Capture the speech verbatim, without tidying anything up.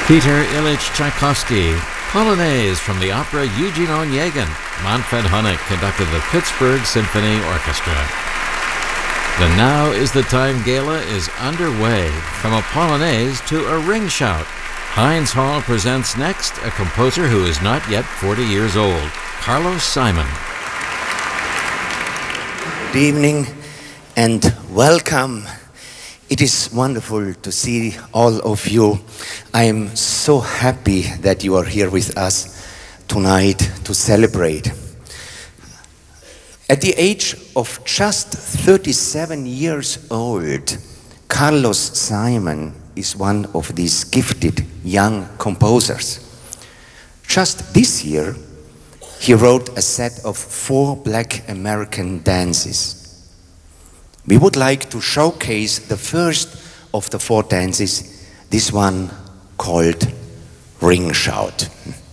Peter Ilyich Tchaikovsky, Polonaise from the opera Eugene Onegin. Manfred Honeck conducted the Pittsburgh Symphony Orchestra. The Now is the Time Gala is underway. From a Polonaise to a ring shout. Heinz Hall presents next a composer who is not yet forty years old, Carlos Simon. Good evening and welcome. It is wonderful to see all of you. I am so happy that you are here with us tonight to celebrate. At the age of just thirty-seven years old, Carlos Simon is one of these gifted young composers. Just this year, he wrote a set of four Black American dances. We would like to showcase the first of the four dances, this one called Ring Shout.